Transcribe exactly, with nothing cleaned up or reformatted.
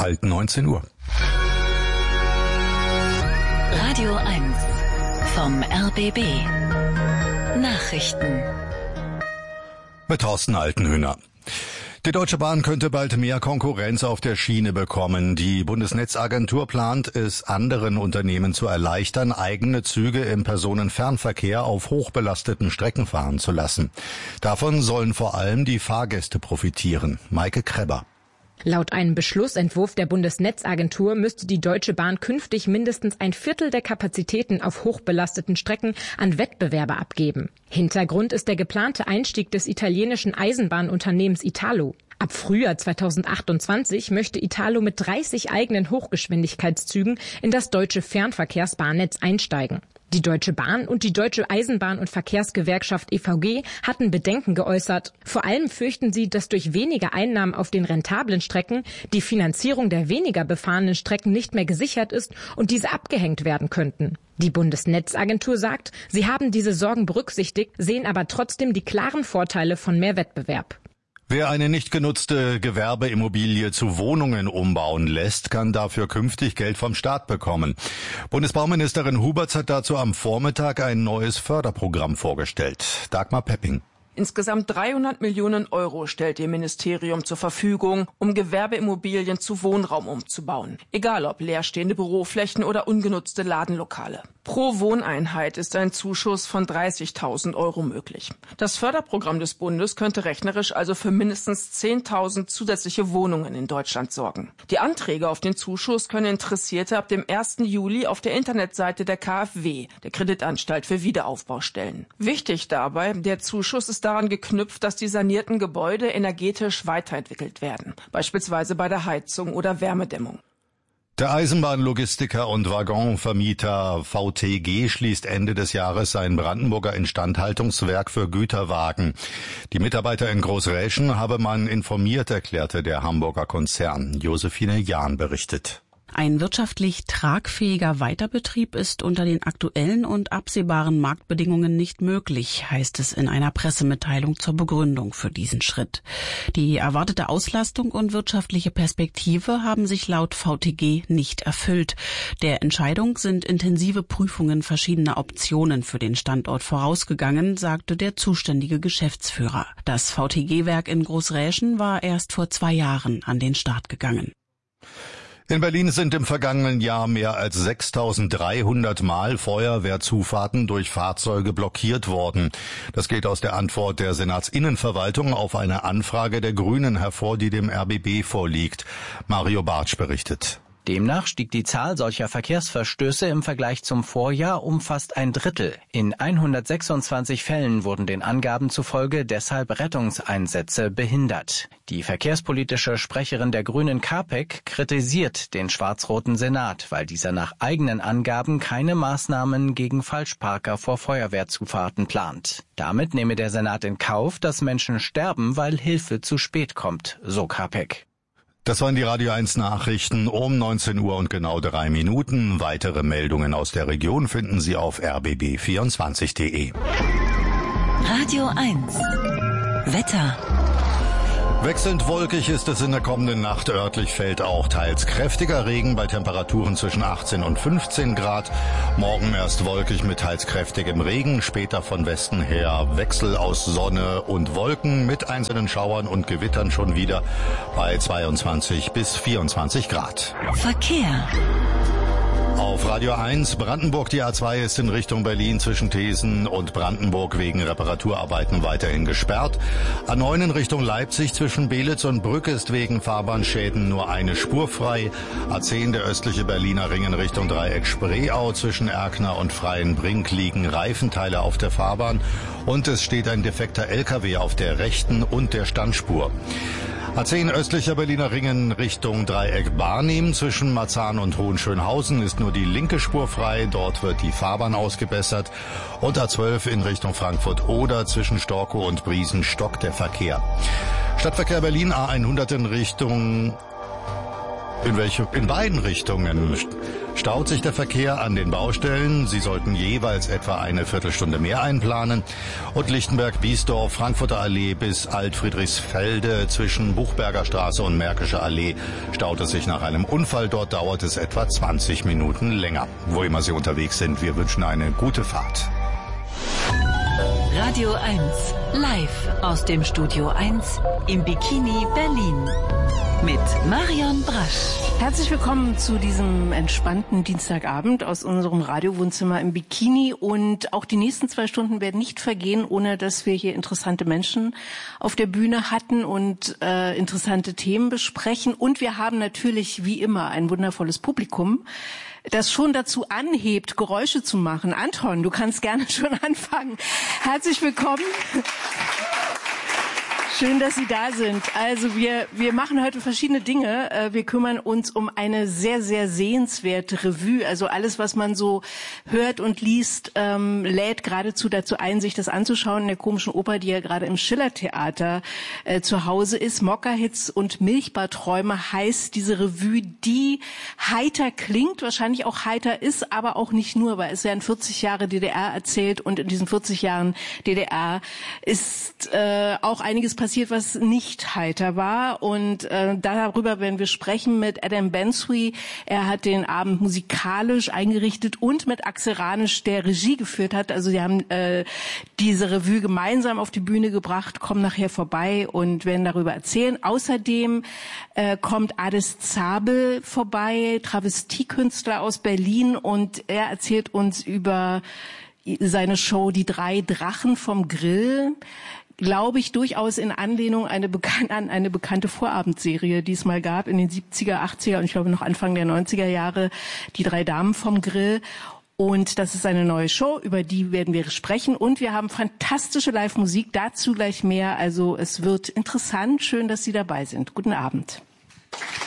Bald neunzehn Uhr. Radio eins vom R B B. Nachrichten. Mit Thorsten Altenhüner. Die Deutsche Bahn könnte bald mehr Konkurrenz auf der Schiene bekommen. Die Bundesnetzagentur plant es, anderen Unternehmen zu erleichtern, eigene Züge im Personenfernverkehr auf hochbelasteten Strecken fahren zu lassen. Davon sollen vor allem die Fahrgäste profitieren. Maike Krebber. Laut einem Beschlussentwurf der Bundesnetzagentur müsste die Deutsche Bahn künftig mindestens ein Viertel der Kapazitäten auf hochbelasteten Strecken an Wettbewerber abgeben. Hintergrund ist der geplante Einstieg des italienischen Eisenbahnunternehmens Italo. Ab Frühjahr zweitausendachtundzwanzig möchte Italo mit dreißig eigenen Hochgeschwindigkeitszügen in das deutsche Fernverkehrsbahnnetz einsteigen. Die Deutsche Bahn und die Deutsche Eisenbahn- und Verkehrsgewerkschaft E V G hatten Bedenken geäußert. Vor allem fürchten sie, dass durch weniger Einnahmen auf den rentablen Strecken die Finanzierung der weniger befahrenen Strecken nicht mehr gesichert ist und diese abgehängt werden könnten. Die Bundesnetzagentur sagt, sie haben diese Sorgen berücksichtigt, sehen aber trotzdem die klaren Vorteile von mehr Wettbewerb. Wer eine nicht genutzte Gewerbeimmobilie zu Wohnungen umbauen lässt, kann dafür künftig Geld vom Staat bekommen. Bundesbauministerin Huberts hat dazu am Vormittag ein neues Förderprogramm vorgestellt. Dagmar Pepping. Insgesamt dreihundert Millionen Euro stellt ihr Ministerium zur Verfügung, um Gewerbeimmobilien zu Wohnraum umzubauen. Egal ob leerstehende Büroflächen oder ungenutzte Ladenlokale. Pro Wohneinheit ist ein Zuschuss von dreißigtausend Euro möglich. Das Förderprogramm des Bundes könnte rechnerisch also für mindestens zehntausend zusätzliche Wohnungen in Deutschland sorgen. Die Anträge auf den Zuschuss können Interessierte ab dem ersten Juli auf der Internetseite der K f W, der Kreditanstalt für Wiederaufbau, stellen. Wichtig dabei, der Zuschuss ist daran geknüpft, dass die sanierten Gebäude energetisch weiterentwickelt werden, beispielsweise bei der Heizung oder Wärmedämmung. Der Eisenbahnlogistiker und Waggonvermieter V T G schließt Ende des Jahres sein Brandenburger Instandhaltungswerk für Güterwagen. Die Mitarbeiter in Großräschen habe man informiert, erklärte der Hamburger Konzern. Josephine Jahn berichtet. Ein wirtschaftlich tragfähiger Weiterbetrieb ist unter den aktuellen und absehbaren Marktbedingungen nicht möglich, heißt es in einer Pressemitteilung zur Begründung für diesen Schritt. Die erwartete Auslastung und wirtschaftliche Perspektive haben sich laut V T G nicht erfüllt. Der Entscheidung sind intensive Prüfungen verschiedener Optionen für den Standort vorausgegangen, sagte der zuständige Geschäftsführer. Das V T G-Werk in Großräschen war erst vor zwei Jahren an den Start gegangen. In Berlin sind im vergangenen Jahr mehr als sechstausenddreihundert Mal Feuerwehrzufahrten durch Fahrzeuge blockiert worden. Das geht aus der Antwort der Senatsinnenverwaltung auf eine Anfrage der Grünen hervor, die dem R B B vorliegt. Mario Bartsch berichtet. Demnach stieg die Zahl solcher Verkehrsverstöße im Vergleich zum Vorjahr um fast ein Drittel. In hundertsechsundzwanzig Fällen wurden den Angaben zufolge deshalb Rettungseinsätze behindert. Die verkehrspolitische Sprecherin der Grünen Kapek kritisiert den schwarz-roten Senat, weil dieser nach eigenen Angaben keine Maßnahmen gegen Falschparker vor Feuerwehrzufahrten plant. Damit nehme der Senat in Kauf, dass Menschen sterben, weil Hilfe zu spät kommt, so Kapek. Das waren die Radio eins Nachrichten um neunzehn Uhr und genau drei Minuten. Weitere Meldungen aus der Region finden Sie auf r b b vierundzwanzig punkt d e. Radio eins Wetter. Wechselnd wolkig ist es in der kommenden Nacht. Örtlich fällt auch teils kräftiger Regen bei Temperaturen zwischen achtzehn und fünfzehn Grad. Morgen erst wolkig mit teils kräftigem Regen, später von Westen her Wechsel aus Sonne und Wolken mit einzelnen Schauern und Gewittern schon wieder bei zweiundzwanzig bis vierundzwanzig Grad. Verkehr. Auf Radio eins, Brandenburg, die A zwei ist in Richtung Berlin zwischen Thesen und Brandenburg wegen Reparaturarbeiten weiterhin gesperrt. A neun in Richtung Leipzig zwischen Belitz und Brück ist wegen Fahrbahnschäden nur eine Spur frei. A zehn, der östliche Berliner Ring in Richtung Dreieck Spreeau zwischen Erkner und Freienbrink liegen Reifenteile auf der Fahrbahn und es steht ein defekter L K W auf der rechten und der Standspur. A zehn östlicher Berliner Ring in Richtung Dreieck Barnim zwischen Marzahn und Hohenschönhausen ist nur die linke Spur frei. Dort wird die Fahrbahn ausgebessert. Und A zwölf in Richtung Frankfurt-Oder zwischen Storkow und Briesen stockt der Verkehr. Stadtverkehr Berlin A hundert in Richtung In welche? In beiden Richtungen staut sich der Verkehr an den Baustellen. Sie sollten jeweils etwa eine Viertelstunde mehr einplanen. Und Lichtenberg-Biesdorf, Frankfurter Allee bis Alt-Friedrichsfelde zwischen Buchberger Straße und Märkische Allee staut es sich nach einem Unfall. Dort dauert es etwa zwanzig Minuten länger. Wo immer Sie unterwegs sind, wir wünschen eine gute Fahrt. Radio eins, live aus dem Studio eins im Bikini Berlin mit Marion Brasch. Herzlich willkommen zu diesem entspannten Dienstagabend aus unserem Radiowohnzimmer im Bikini. Und auch die nächsten zwei Stunden werden nicht vergehen, ohne dass wir hier interessante Menschen auf der Bühne hatten und äh, interessante Themen besprechen. Und wir haben natürlich wie immer ein wundervolles Publikum, das schon dazu anhebt, Geräusche zu machen. Anton, du kannst gerne schon anfangen. Herzlich willkommen. Schön, dass Sie da sind. Also wir wir machen heute verschiedene Dinge. Wir kümmern uns um eine sehr, sehr sehenswerte Revue. Also alles, was man so hört und liest, ähm, lädt geradezu dazu ein, sich das anzuschauen in der Komischen Oper, die ja gerade im Schillertheater äh, zu Hause ist. Mokka-Hits und Milchbarträume heißt diese Revue, die heiter klingt, wahrscheinlich auch heiter ist, aber auch nicht nur, weil es werden vierzig Jahre D D R erzählt und in diesen vierzig Jahren D D R ist äh, auch einiges passiert, was nicht heiter war, und äh, darüber werden wir sprechen mit Adam Bensui. Er hat den Abend musikalisch eingerichtet und mit Axel Ranisch, der Regie geführt hat. Also sie haben äh, diese Revue gemeinsam auf die Bühne gebracht, kommen nachher vorbei und werden darüber erzählen. Außerdem äh, kommt Ades Zabel vorbei, Travestiekünstler aus Berlin, und er erzählt uns über seine Show Die drei Drachen vom Grill. Glaube ich, durchaus in Anlehnung eine bekan- an eine bekannte Vorabendserie, die es mal gab in den siebziger, achtziger und ich glaube noch Anfang der neunziger Jahre, Die drei Damen vom Grill. Und das ist eine neue Show, über die werden wir sprechen. Und wir haben fantastische Live-Musik, dazu gleich mehr. Also es wird interessant. Schön, dass Sie dabei sind. Guten Abend.